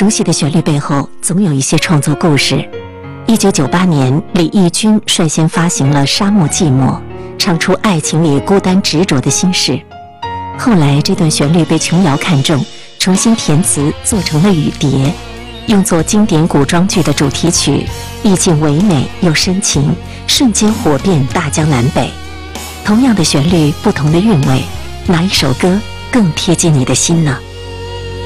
熟悉的旋律背后，总有一些创作故事。1998年，李翊君率先发行了《沙漠寂寞》，唱出爱情里孤单执着的心事。后来，这段旋律被琼瑶看中，重新填词做成了《雨蝶》，用作经典古装剧的主题曲，意境唯美又深情，瞬间火遍大江南北。同样的旋律，不同的韵味，哪一首歌更贴近你的心呢？